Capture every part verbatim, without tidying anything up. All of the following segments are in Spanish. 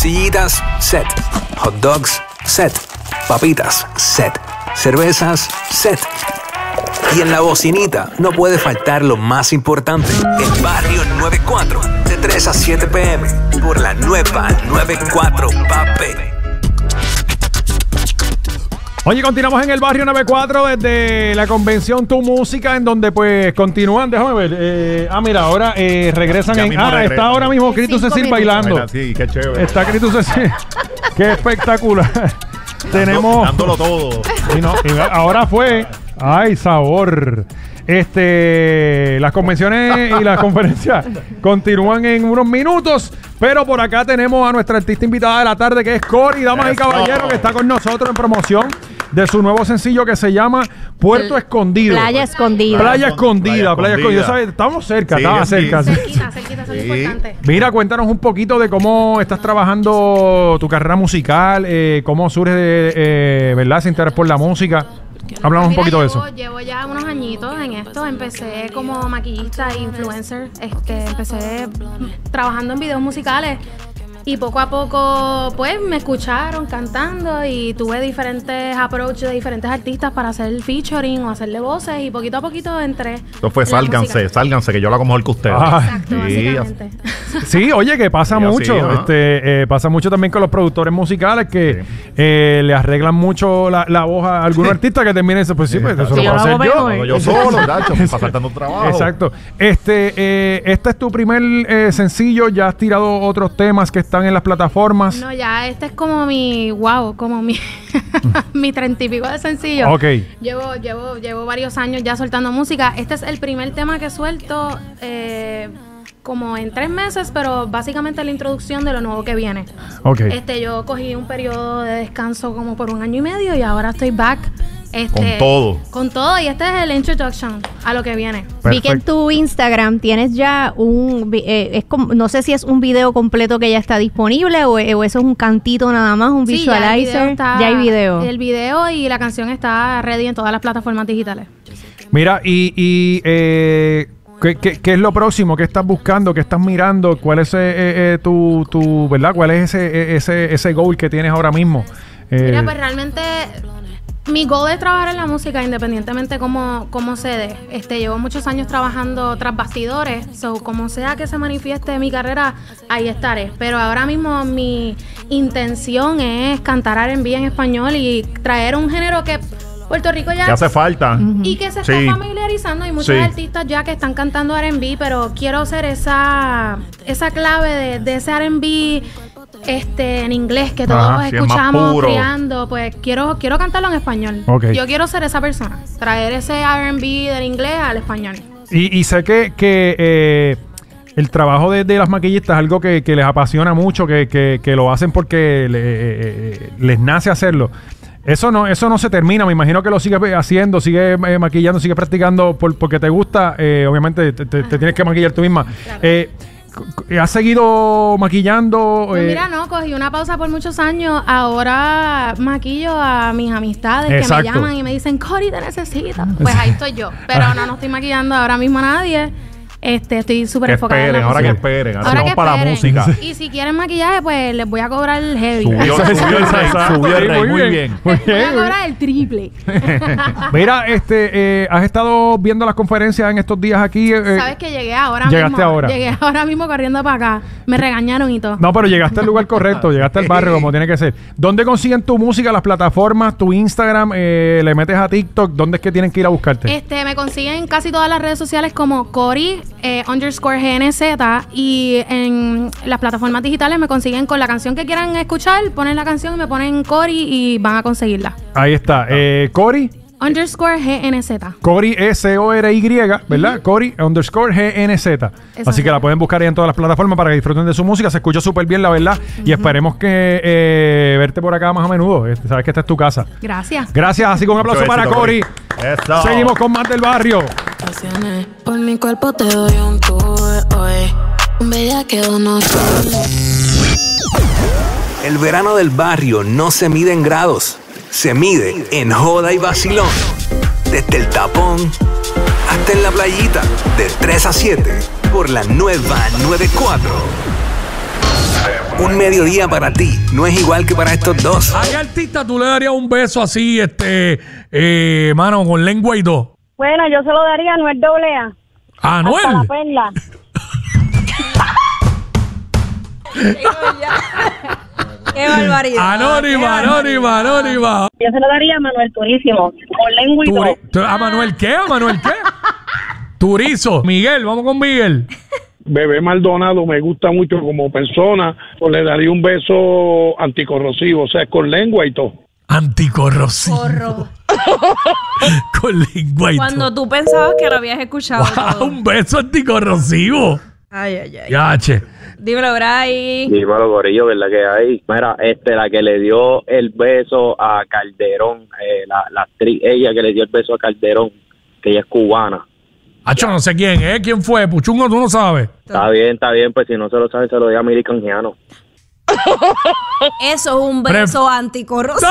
Sillitas, set. Hot dogs, set. Papitas, set. Cervezas, set. Y en la bocinita no puede faltar lo más importante, el Barrio noventa y cuatro, de tres a siete p m por la nueva noventa y cuatro, papi. Oye, continuamos en el Barrio noventa y cuatro desde la convención Tu Música, en donde pues continúan, déjame ver, eh, ah mira, ahora eh, regresan Ya en, mismo ah, regresa. está ahora mismo Cristo Cecil bailando. Mira, sí, qué chévere. Está Cristo Cecil, qué espectacular. Tenemos, dándolo todo. y no, y ahora fue, ay, sabor. Este, las convenciones y las conferencias continúan en unos minutos, pero por acá tenemos a nuestra artista invitada de la tarde, que es Cory, damas y caballeros, que está con nosotros en promoción de su nuevo sencillo que se llama Puerto El Escondido. Playa Escondida. Playa Escondida, Playa Playa Escondida. Escondida. ¿Sabes? Estamos cerca, Sí, estamos sí. cerca. Cerquita, cerquita, eso es lo Sí. importante. Mira, cuéntanos un poquito de cómo estás trabajando tu carrera musical, eh, cómo surge, eh, ¿verdad?, ese interés por la música. Hablamos un Mira, poquito de llevo, eso. Llevo ya unos añitos en esto. Empecé como maquillista e influencer. Este, empecé trabajando en videos musicales. Y poco a poco, pues, me escucharon cantando y tuve diferentes approaches de diferentes artistas para hacer featuring o hacerle voces. Y poquito a poquito entré. Esto fue en la sálganse, música. sálganse, que yo lo hago mejor que ustedes. Ah, Exacto, Sí, básicamente. Sí, oye, que pasa Sí, así, mucho. ajá. este, eh, pasa mucho también con los productores musicales que eh, le arreglan mucho la, la voz a algunos artistas que terminan y dicen, pues sí, pues eso Sí, lo yo puedo lo hacer hago yo. mejor. Yo solo, Dacho, para estar dando trabajo. Exacto. Este, eh, este es tu primer eh, sencillo. Ya has tirado otros temas que están en las plataformas. No, ya este es como mi, wow, como mi, mi treinta y pico de sencillo. Ok. Llevo, llevo, llevo varios años ya soltando música. Este es el primer tema que suelto eh, como en tres meses, pero básicamente la introducción de lo nuevo que viene. Ok. Este, yo cogí un periodo de descanso como por un año y medio y ahora estoy back. Este, Con todo. Con todo, y este es el introduction a lo que viene. Vi que en tu Instagram tienes ya un, vi- eh, es como, no sé si es un video completo que ya está disponible o, eh, o eso es un cantito nada más, un Sí, ya el video visualizer. está- Ya hay video. El video y la canción está ready en todas las plataformas digitales. Mira, y, y eh, ¿qué, qué, qué es lo próximo? ¿Qué estás buscando? ¿Qué estás mirando? ¿Cuál es eh, eh, tu, tu, verdad? ¿Cuál es ese, eh, ese, ese goal que tienes ahora mismo? Eh, Mira, pues realmente mi goal es trabajar en la música independientemente cómo, cómo se dé. Este, llevo muchos años trabajando tras bastidores, so como sea que se manifieste mi carrera, ahí estaré. Pero ahora mismo mi intención es cantar R and B en español y traer un género que Puerto Rico ya Que hace falta. y que se está Sí. familiarizando. Hay muchos Sí. artistas ya que están cantando R and B, pero quiero ser esa, esa clave de, de ese R and B este, en inglés que todos Ajá, sí, es más escuchamos puro. criando. Pues quiero, quiero cantarlo en español. Ok. Yo quiero ser esa persona, traer ese R and B del inglés al español. Y, y sé que, que eh, el trabajo de, de las maquillistas es algo que, que les apasiona mucho, que, que, que lo hacen porque le- eh, les nace hacerlo. Eso no, eso no se termina. Me imagino que lo sigues haciendo, sigues eh, maquillando, sigues practicando por- porque te gusta. Eh, obviamente te, te- te tienes que maquillar tú misma. Eh, c- ¿Has seguido maquillando? Pues eh, mira, no, cogí una pausa por muchos años. Ahora maquillo a mis amistades que Exacto. me llaman y me dicen, Cory, te necesito. Pues ahí estoy yo. Pero no, no estoy maquillando ahora mismo a nadie. Este, estoy súper Que enfocada en esperen, la ahora que música. esperen. Ahora Ahora vamos que para la esperen. música. Y si quieren maquillaje, pues les voy a cobrar el heavy. Subió, Exacto. subió el rey, Exacto. subió el rey, Muy muy bien. bien. Muy Les voy bien, a muy bien. cobrar el triple. Mira, este, eh, has estado viendo las conferencias en estos días aquí. eh, Sabes que llegué ahora Llegaste mismo. ahora. Llegué ahora mismo corriendo para acá. Me regañaron y todo. No, pero llegaste al lugar correcto, llegaste al barrio como tiene que ser. ¿Dónde consiguen tu música, las plataformas, tu Instagram? Eh, ¿Le metes a TikTok? ¿Dónde es que tienen que ir a buscarte? Este, me consiguen casi todas las redes sociales como Cory eh, underscore G N Z y en las plataformas digitales me consiguen con la canción que quieran escuchar, ponen la canción, me ponen Cory y van a conseguirla. Ahí está. Eh, Cory, Underscore G N Z. Cory E C O R Y, ¿verdad? Cory underscore G N Z. Así que la pueden buscar ahí en todas las plataformas para que disfruten de su música. Se escucha súper bien, la verdad. Y esperemos que eh, verte por acá más a menudo. Este, sabes que esta es tu casa. Gracias. Gracias, así que un aplauso Mucho para éxito, Cory. Eso. Seguimos con más del barrio. Por mi cuerpo te doy un tour hoy. Un bellaqueo no El verano del barrio no se mide en grados, se mide en joda y vacilón. Desde el tapón hasta en la playita, de tres a siete, por la nueva noventa y cuatro. Un mediodía para ti no es igual que para estos dos. ¿A qué artista tú le darías un beso así, este, eh, mano, con lengua y todo? Bueno, yo se lo daría a Anuel doble A. ¿A Anuel? Hasta la perla. ¡Qué barbaridad! Anónima, anónima, anónima. Yo se lo daría a Manuel Turísimo, con lengua y Turi- todo. ¿A Manuel qué? ¿A Manuel qué? Turizo. Miguel, vamos con Miguel. Bebé Maldonado me gusta mucho como persona, pues le daría un beso anticorrosivo, o sea, con lengua y todo. Anticorrosivo. Corro. Con lengua y Cuando todo. tú pensabas que lo habías escuchado. Wow, todo. un beso anticorrosivo. Ay, ay, ay. Yache. Dímelo, Bray. Dímelo, gorillo, ¿verdad que hay? Mira, este, la que le dio el beso a Calderón, eh, la, la actriz, ella que le dio el beso a Calderón, que ella es cubana. Acho, no sé quién, ¿eh? ¿Quién fue? Puchungo, tú no sabes. Está bien, está bien, pues si no se lo sabe, se lo dio a Miri Canjiano. Eso es un beso anticorrosivo.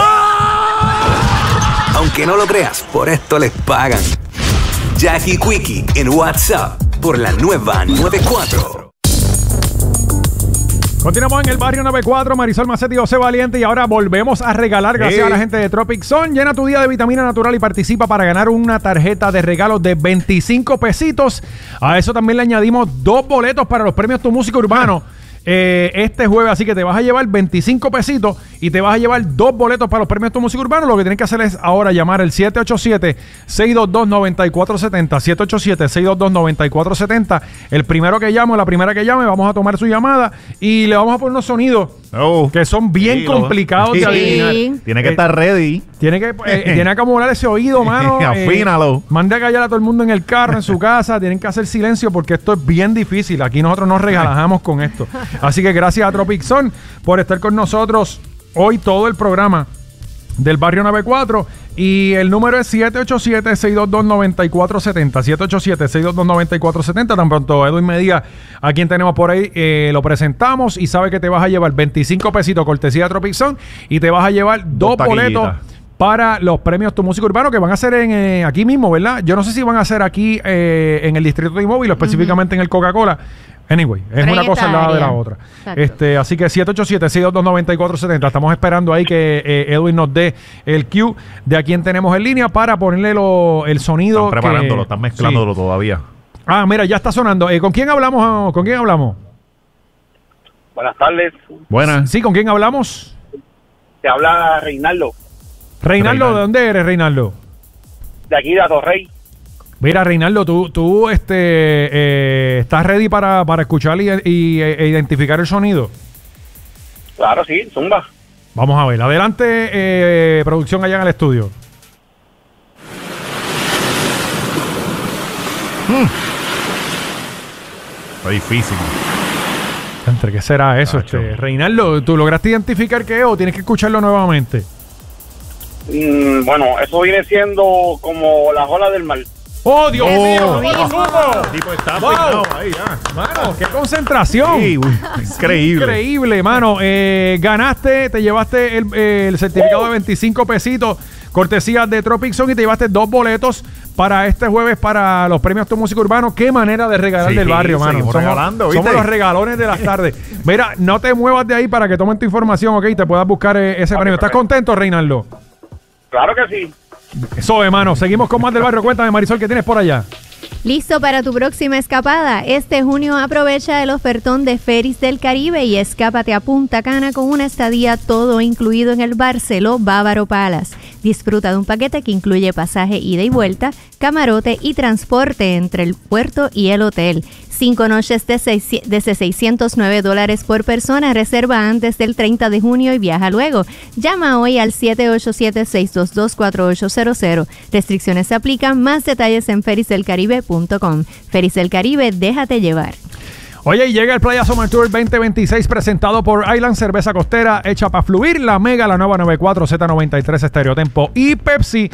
Aunque no lo creas, por esto les pagan. Jackie Quickie en WhatsApp por la nueva noventa y cuatro. Continuamos en el barrio noventa y cuatro, Marisol Macetti y José Valiente, y ahora volvemos a regalar gracias Hey. a la gente de Tropic Zone. Llena tu día de vitamina natural y participa para ganar una tarjeta de regalos de veinticinco pesitos. A eso también le añadimos dos boletos para los premios Tu Música Urbano eh, este jueves, así que te vas a llevar veinticinco pesitos y te vas a llevar dos boletos para los premios Tu Música Urbano. Lo que tienes que hacer es ahora llamar al siete ocho siete, seis dos dos, nueve cuatro siete cero, siete ocho siete, seis dos dos, nueve cuatro siete cero. El primero que llame o la primera que llame, vamos a tomar su llamada y le vamos a poner unos sonidos Oh, que son bien sí, lo- complicados de Sí. adivinar. Tiene que Eh, estar ready. Tiene que, eh, tiene que acomodar ese oído, mano. eh, Afínalo. mande a callar a todo el mundo en el carro, en su casa. Tienen que hacer silencio porque esto es bien difícil. Aquí nosotros nos regalajamos con esto. Así que gracias a Tropic Zone por estar con nosotros hoy todo el programa del barrio noventa y cuatro. Y el número es siete ocho siete, seis dos dos, nueve cuatro siete cero. siete ocho siete, seis dos dos, nueve cuatro siete cero. Tan pronto Edwin me diga a quién tenemos por ahí, eh, lo presentamos y sabe que te vas a llevar veinticinco pesitos cortesía de Tropic Zone y te vas a llevar dos, Dos boletos taquillitas para los premios Tu Música Urbano que van a ser en, eh, aquí mismo, ¿verdad? Yo no sé si van a ser aquí eh, en el Distrito de Inmóvil o específicamente en el Coca-Cola. Anyway, es Pero una en cosa esta al lado de área. la otra. Exacto. Este, así que siete ocho siete, seis dos dos, nueve cuatro siete cero. Estamos esperando ahí que eh, Edwin nos dé el cue de a quién tenemos en línea para ponerle lo- el sonido. Están preparándolo, que- están mezclándolo todavía. Sí. Ah, mira, ya está sonando. Eh, ¿Con quién hablamos? ¿Con quién hablamos? Buenas tardes, Buenas. Sí, ¿con quién hablamos? te habla Reinaldo, Reinaldo, Reinaldo. ¿de dónde eres, Reinaldo? de aquí de Atorrey. Mira, Reinaldo, tú, tú este, eh, ¿estás ready para, para escuchar y, y- e identificar el sonido? Claro, sí, zumba. Vamos a ver. Adelante, eh, producción allá en el estudio. Está difícil. ¿Entre qué será eso? Nacho. Este, Reinaldo, ¿tú lograste identificar qué es o tienes que escucharlo nuevamente? Mm, bueno, eso viene siendo como las olas del mar. ¡Oh, Dios mío! mío. ¡No lo supo! El tipo está Wow. peinado ahí ya. Mano, qué concentración. Sí, uy, increíble. Increíble, mano. Eh, ganaste, te llevaste el, eh, el certificado de veinticinco pesitos, cortesía de Tropic Zone, y te llevaste dos boletos para este jueves para los premios Tu Música Urbano. Qué manera de regalar Sí, del barrio, mano. seguimos Somos, regalando, ¿viste? somos los regalones de las tardes. Mira, no te muevas de ahí para que tomen tu información, ok, y te puedas buscar eh, ese premio. ¿Estás contento, Reinaldo? Claro que sí. Eso, hermano. Seguimos con más del barrio. Cuéntame, Marisol, ¿qué tienes por allá? Listo para tu próxima escapada. Este junio aprovecha el ofertón de Ferries del Caribe y escápate a Punta Cana con una estadía todo incluido en el Barceló Bávaro Palace. Disfruta de un paquete que incluye pasaje ida y vuelta, camarote y transporte entre el puerto y el hotel. Cinco noches de, seis, de seiscientos nueve dólares por persona. Reserva antes del treinta de junio y viaja luego. Llama hoy al siete ocho siete, seis dos dos, cuatro ocho cero cero. Restricciones se aplican. Más detalles en ferries del caribe punto com. Ferries del Caribe, déjate llevar. Oye, y llega el Playa Summer Tour veinte veintiséis presentado por Island Cerveza Costera, hecha para fluir, la Mega, la nueva noventa y cuatro, Z noventa y tres, Estereotempo y Pepsi.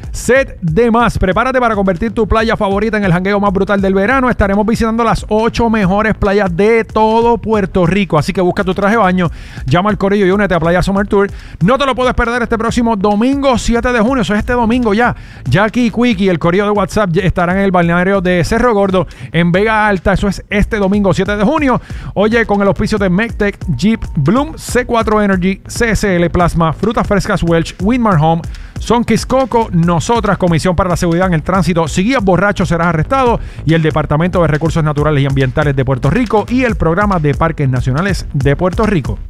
Set de Más. Prepárate para convertir tu playa favorita en el jangueo más brutal del verano. Estaremos visitando las ocho mejores playas de todo Puerto Rico. Así que busca tu traje de baño, llama al corillo y únete a Playa Summer Tour. No te lo puedes perder este próximo domingo siete de junio. Eso es este domingo ya. Jackie y Quickie, el corillo de WhatsApp, estarán en el balneario de Cerro Gordo, en Vega Alta. Eso es este domingo siete de junio. Oye, con el auspicio de Mectec, Jeep, Bloom, C cuatro Energy, C S L Plasma, Frutas Frescas Welch, Winmar Home, Sonquis Coco, nosotras, Comisión para la Seguridad en el Tránsito. Si guías borracho serás arrestado. Y el Departamento de Recursos Naturales y Ambientales de Puerto Rico y el Programa de Parques Nacionales de Puerto Rico.